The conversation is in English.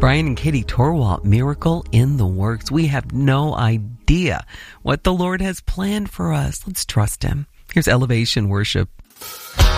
Brian and Katie Torwalt, Miracle in the Works. We have no idea what the Lord has planned for us. Let's trust Him. Here's Elevation Worship.